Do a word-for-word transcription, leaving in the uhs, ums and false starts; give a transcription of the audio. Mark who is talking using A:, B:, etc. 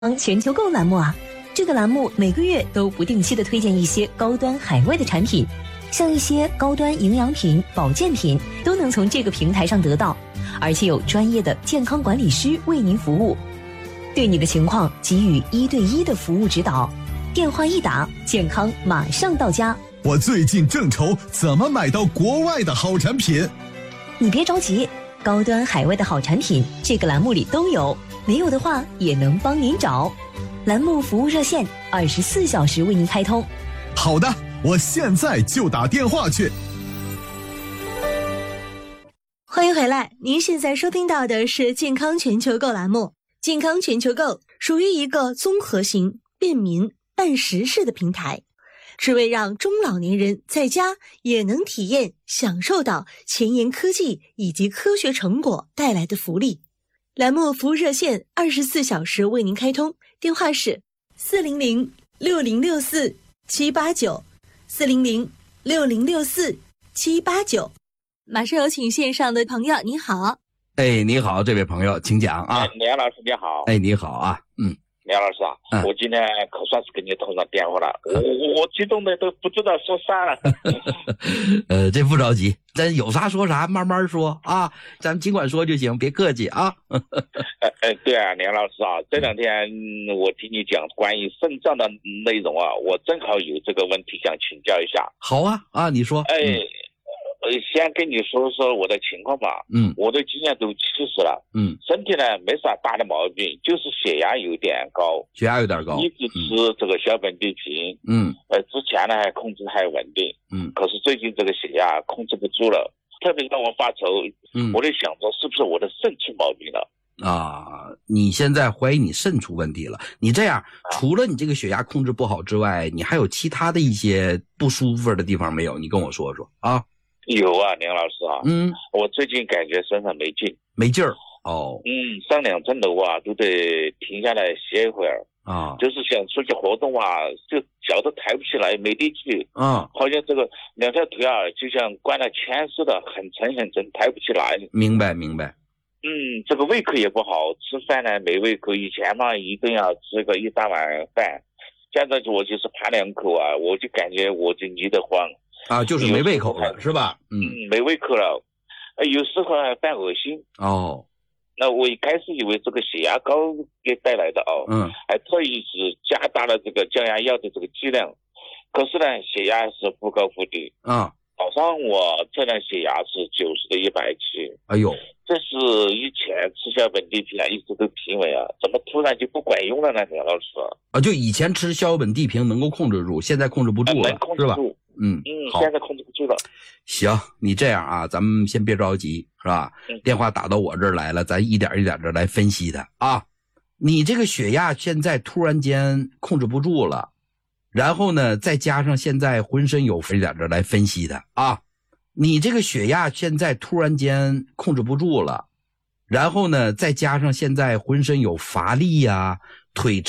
A: 全球购栏目啊，这个栏目每个月都不定期的推荐一些高端海外的产品，像一些高端营养品、保健品都能从这个平台上得到，而且有专业的健康管理师为您服务，对你的情况给予一对一的服务指导，电话一打，健康马上到家。
B: 我最近正愁怎么买到国外的好产品。
A: 你别着急，高端海外的好产品这个栏目里都有，没有的话也能帮您找。栏目服务热线二十四小时为您开通。
B: 好的，我现在就打电话去。
C: 欢迎回来，您现在收听到的是健康全球购栏目。健康全球购属于一个综合型、便民、办实事的平台，只为让中老年人在家也能体验享受到前沿科技以及科学成果带来的福利。栏目服务热线二十四小时为您开通，电话是四零零六零六四七八九，四零零六零六四七八九。马上有请线上的朋友，你好。
D: 哎，你好，这位朋友，请讲啊。
E: 梁老师你好。
D: 哎，你好啊，嗯。
E: 梁老师啊、嗯，我今天可算是跟你通上电话了，我我激动的都不知道说啥了。
D: 呃，这不着急，咱有啥说啥，慢慢说啊，咱尽管说就行，别客气啊。
E: 呃，对啊，梁老师啊，这两天我听你讲关于肾脏的内容啊，我正好有这个问题想请教一下。
D: 好啊，啊，你说。
E: 哎。嗯呃，先跟你说说我的情况吧。
D: 嗯，
E: 我都今年都七十了。
D: 嗯，
E: 身体呢没啥大的毛病，就是血压有点高。
D: 血压有点高。
E: 一直吃这个小本地平。
D: 嗯。
E: 呃，之前呢还控制还稳定。
D: 嗯。
E: 可是最近这个血压控制不住了，特别让我发愁。
D: 嗯。
E: 我在想着是不是我的肾出毛病了。
D: 啊，你现在怀疑你肾出问题了？你这样，除了你这个血压控制不好之外，你还有其他的一些不舒服的地方没有？你跟我说说啊。
E: 有啊，梁老师啊，
D: 嗯，
E: 我最近感觉身上没劲，
D: 没劲儿哦，
E: 嗯，上两层楼啊都得停下来歇一会儿
D: 啊，
E: 就是想出去活动啊，就脚都抬不起来，没力气，
D: 啊，
E: 好像这个两条腿啊就像灌了铅似的，很沉很沉，抬不起来。
D: 明白明白。
E: 嗯，这个胃口也不好，吃饭呢没胃口，以前嘛一顿要吃个一大碗饭，现在我就是扒两口啊，我就感觉我就腻得慌。
D: 啊，就是没胃口了，是吧？
E: 嗯，没胃口了，呃，有时候还犯恶心。
D: 哦，
E: 那我一开始以为这个血压高给带来的哦，
D: 嗯，
E: 还特意是加大了这个降压药的这个剂量，可是呢，血压是不高不低。
D: 啊，
E: 早上我测量血压是九十的一百七。
D: 哎呦，
E: 这是以前吃小本地平啊，一直都平稳啊，怎么突然就不管用了呢？梁老师
D: 啊，就以前吃小本地平能够控制住，现在控制不住了，
E: 能控制住
D: 是吧？嗯
E: 嗯，
D: 好，
E: 现在控制不住了。
D: 行，你这样啊，咱们先别着急，是吧？
E: 嗯、
D: 电话打到我这儿来了，咱一点一点的来分析的啊。你这个血压现在突然间控制不住了，然后呢，再加上现在浑身有一点的来分析的啊。你这个血压现在突然间控制不住了，然后呢，再加上现在浑身有乏力呀、腿